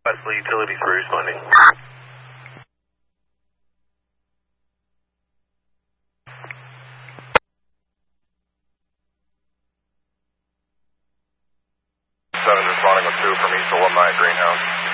Wesley Utilities for responding. Responding with 2 from East of 1 Mile Greenhouse.